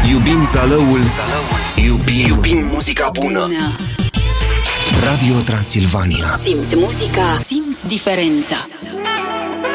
Iubim Zalăul, iubim muzica bună. Radio Transilvania. Simți muzica, simți diferența.